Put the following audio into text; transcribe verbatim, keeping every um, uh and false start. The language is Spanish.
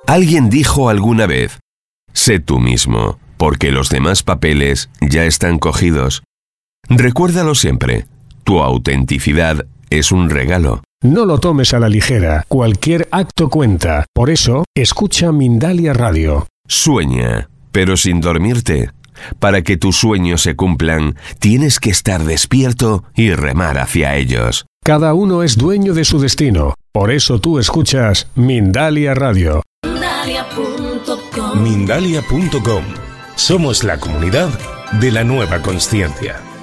Alguien dijo alguna vez: sé tú mismo, porque los demás papeles ya están cogidos. Recuérdalo siempre, tu autenticidad es un regalo. No lo tomes a la ligera, cualquier acto cuenta. Por eso, escucha Mindalia Radio. Sueña, pero sin dormirte. Para que tus sueños se cumplan, tienes que estar despierto y remar hacia ellos. Cada uno es dueño de su destino. Por eso tú escuchas Mindalia Radio. Mindalia punto com. Mindalia punto com. Somos la comunidad de la nueva consciencia.